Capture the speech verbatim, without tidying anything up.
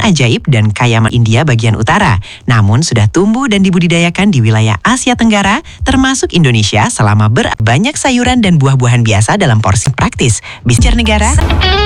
ajaib dan kaya India bagian utara, namun sudah tumbuh dan dibudidayakan di wilayah Asia Tenggara, termasuk Indonesia selama ber banyak sayuran dan buah-buahan biasa dalam porsi praktis. Bicara negara.